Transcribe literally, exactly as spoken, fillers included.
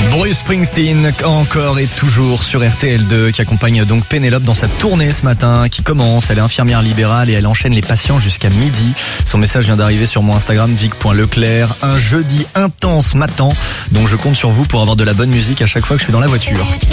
Bruce Springsteen, encore et toujours sur R T L deux, qui accompagne donc Pénélope dans sa tournée ce matin, qui commence. Elle est infirmière libérale et elle enchaîne les patients jusqu'à midi. Son message vient d'arriver sur mon Instagram, vic point leclerc. Un jeudi intense m'attend, donc je compte sur vous pour avoir de la bonne musique à chaque fois que je suis dans la voiture.